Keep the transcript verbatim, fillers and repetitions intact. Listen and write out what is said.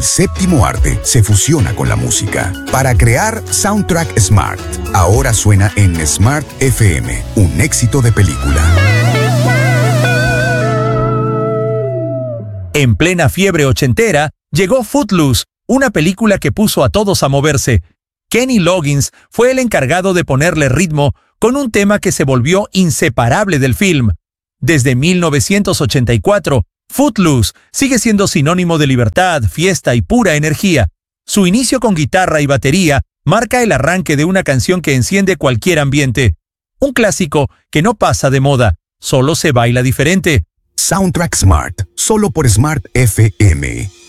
El séptimo arte se fusiona con la música para crear Soundtrack Smart. Ahora suena en Smart F M, un éxito de película. En plena fiebre ochentera, llegó Footloose, una película que puso a todos a moverse. Kenny Loggins fue el encargado de ponerle ritmo con un tema que se volvió inseparable del film. Desde mil novecientos ochenta y cuatro, Footloose sigue siendo sinónimo de libertad, fiesta y pura energía. Su inicio con guitarra y batería marca el arranque de una canción que enciende cualquier ambiente. Un clásico que no pasa de moda, solo se baila diferente. Soundtrack Smart, solo por Smart F M.